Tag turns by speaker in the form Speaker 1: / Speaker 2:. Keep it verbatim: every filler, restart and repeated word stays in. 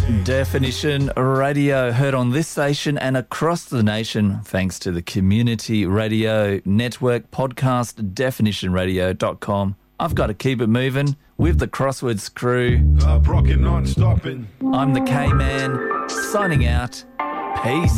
Speaker 1: Definition Radio, heard on this station and across the nation thanks to the Community Radio Network podcast, definition radio dot com. I've got to keep it moving with the Crosswords crew.
Speaker 2: Stop rocking, non-stopping.
Speaker 1: I'm the K-Man, signing out. Peace.